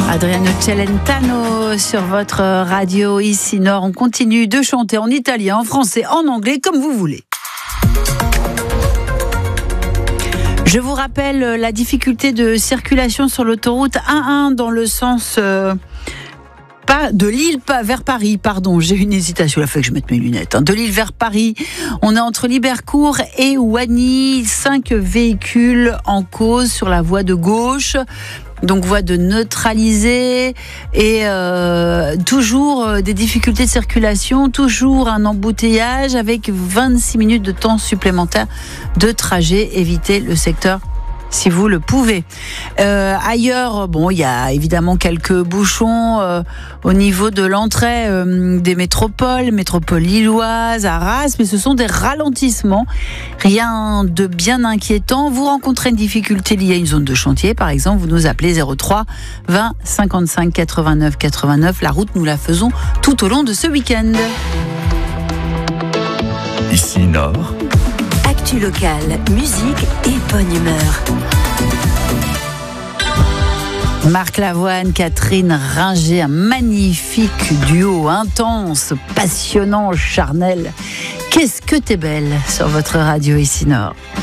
Adriano Celentano sur votre radio ici Nord. On continue de chanter en italien, en français, en anglais, comme vous voulez. Je vous rappelle la difficulté de circulation sur l'autoroute A1 dans le sens de Lille vers Paris, pardon, j'ai une hésitation, il a fallu que je mette mes lunettes. De Lille vers Paris, on est entre Libercourt et Ouagny, 5 véhicules en cause sur la voie de gauche. Donc voie de neutraliser et toujours des difficultés de circulation, toujours un embouteillage avec 26 minutes de temps supplémentaire de trajet. Évitez le secteur si vous le pouvez. Ailleurs, bon, il y a évidemment quelques bouchons au niveau de l'entrée des métropoles lilloises, Arras, mais ce sont des ralentissements. Rien de bien inquiétant. Vous rencontrez une difficulté liée à une zone de chantier, par exemple, vous nous appelez 03 20 55 89 89. La route, nous la faisons tout au long de ce week-end. Ici Nord. Actu locale, musique et bonne humeur. Marc Lavoine, Catherine Ringer, un magnifique duo intense, passionnant, charnel. Qu'est-ce que t'es belle sur votre radio ici Nord.